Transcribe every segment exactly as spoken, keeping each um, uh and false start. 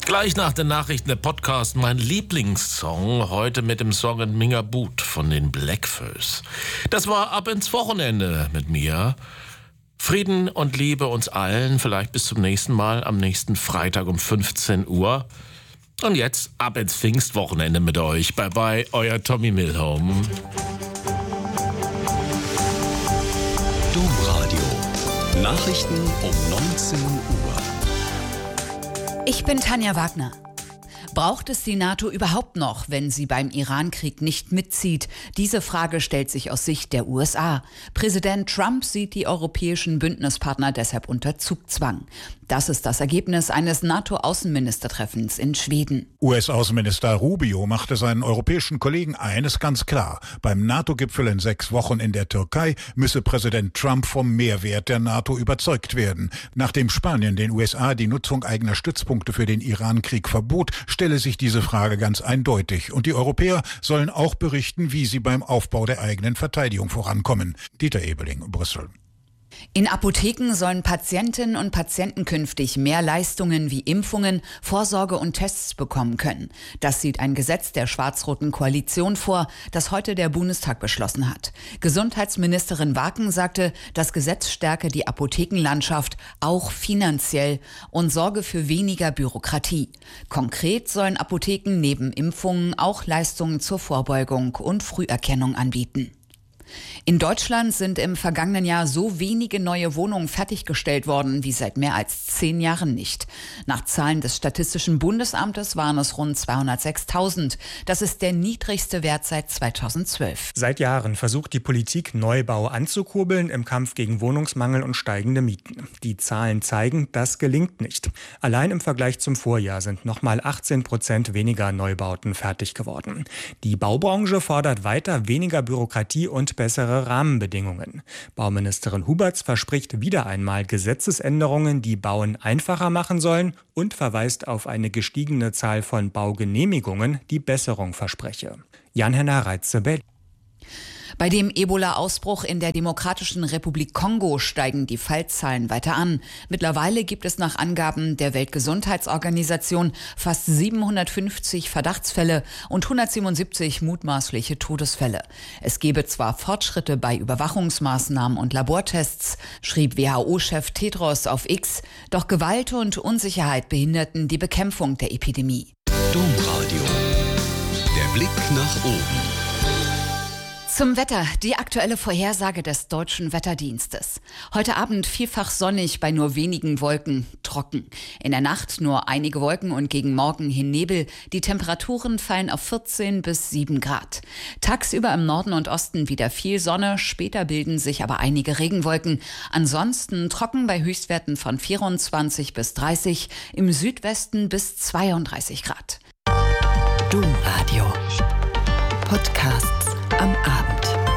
Gleich nach den Nachrichten der Podcast mein Lieblingssong, heute mit dem Song "En Minga Boot" von den Blackfoes. Das war Ab ins Wochenende mit mir. Frieden und Liebe uns allen, vielleicht bis zum nächsten Mal, am nächsten Freitag um fünfzehn Uhr. Und jetzt ab ins Pfingstwochenende mit euch. Bye bye, euer Tommy Milholm. Domradio. Nachrichten um neunzehn Uhr. Ich bin Tanja Wagner. Braucht es die NATO überhaupt noch, wenn sie beim Iran-Krieg nicht mitzieht? Diese Frage stellt sich aus Sicht der U S A. Präsident Trump sieht die europäischen Bündnispartner deshalb unter Zugzwang. Das ist das Ergebnis eines NATO-Außenministertreffens in Schweden. U S-Außenminister Rubio machte seinen europäischen Kollegen eines ganz klar. Beim NATO-Gipfel in sechs Wochen in der Türkei müsse Präsident Trump vom Mehrwert der NATO überzeugt werden. Nachdem Spanien den U S A die Nutzung eigener Stützpunkte für den Iran-Krieg verbot, stelle sich diese Frage ganz eindeutig. Und die Europäer sollen auch berichten, wie sie beim Aufbau der eigenen Verteidigung vorankommen. Dieter Ebeling, Brüssel. In Apotheken sollen Patientinnen und Patienten künftig mehr Leistungen wie Impfungen, Vorsorge und Tests bekommen können. Das sieht ein Gesetz der schwarz-roten Koalition vor, das heute der Bundestag beschlossen hat. Gesundheitsministerin Waken sagte, das Gesetz stärke die Apothekenlandschaft auch finanziell und sorge für weniger Bürokratie. Konkret sollen Apotheken neben Impfungen auch Leistungen zur Vorbeugung und Früherkennung anbieten. In Deutschland sind im vergangenen Jahr so wenige neue Wohnungen fertiggestellt worden wie seit mehr als zehn Jahren nicht. Nach Zahlen des Statistischen Bundesamtes waren es rund zweihundertsechstausend. Das ist der niedrigste Wert seit zweitausendzwölf. Seit Jahren versucht die Politik, Neubau anzukurbeln im Kampf gegen Wohnungsmangel und steigende Mieten. Die Zahlen zeigen, das gelingt nicht. Allein im Vergleich zum Vorjahr sind nochmal achtzehn Prozent weniger Neubauten fertig geworden. Die Baubranche fordert weiter weniger Bürokratie und bessere Rahmenbedingungen. Bauministerin Huberts verspricht wieder einmal Gesetzesänderungen, die Bauen einfacher machen sollen und verweist auf eine gestiegene Zahl von Baugenehmigungen, die Besserung verspreche. Jan-Henner Reitze, Berlin. Bei dem Ebola-Ausbruch in der Demokratischen Republik Kongo steigen die Fallzahlen weiter an. Mittlerweile gibt es nach Angaben der Weltgesundheitsorganisation fast siebenhundertfünfzig Verdachtsfälle und hundertsiebenundsiebzig mutmaßliche Todesfälle. Es gebe zwar Fortschritte bei Überwachungsmaßnahmen und Labortests, schrieb W H O-Chef Tedros auf X, doch Gewalt und Unsicherheit behinderten die Bekämpfung der Epidemie. Domradio. Der Blick nach oben. Zum Wetter, die aktuelle Vorhersage des Deutschen Wetterdienstes. Heute Abend vielfach sonnig bei nur wenigen Wolken, trocken. In der Nacht nur einige Wolken und gegen Morgen hin Nebel. Die Temperaturen fallen auf vierzehn bis sieben Grad. Tagsüber im Norden und Osten wieder viel Sonne, später bilden sich aber einige Regenwolken. Ansonsten trocken bei Höchstwerten von vierundzwanzig bis dreißig, im Südwesten bis zweiunddreißig Grad. Domradio. Podcasts am Abend.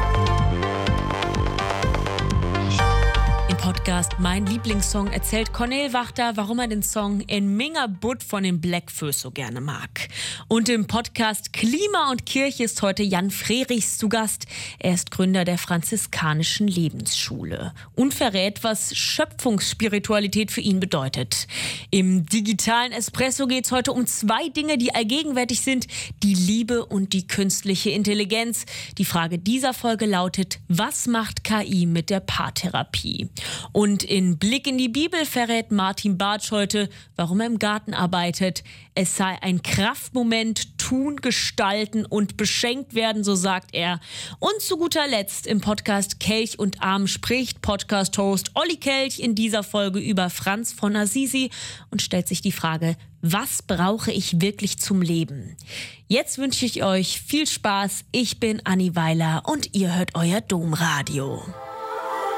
Im Podcast Mein Lieblingssong erzählt Cornel Wachter, warum er den Song "En Minga Boot" von den Blackfoes so gerne mag. Und im Podcast Klima und Kirche ist heute Jan Frerichs zu Gast. Er ist Gründer der franziskanischen Lebensschule und verrät, was Schöpfungsspiritualität für ihn bedeutet. Im digitalen Espresso geht es heute um zwei Dinge, die allgegenwärtig sind: die Liebe und die künstliche Intelligenz. Die Frage dieser Folge lautet: Was macht K I mit der Paartherapie? Und in Blick in die Bibel verrät Martin Bartsch heute, warum er im Garten arbeitet. Es sei ein Kraftmoment, tun, gestalten und beschenkt werden, so sagt er. Und zu guter Letzt im Podcast Kelch und Arm spricht Podcast-Host Olli Kelch in dieser Folge über Franz von Assisi und stellt sich die Frage: Was brauche ich wirklich zum Leben? Jetzt wünsche ich euch viel Spaß. Ich bin Anni Weiler und ihr hört euer Domradio.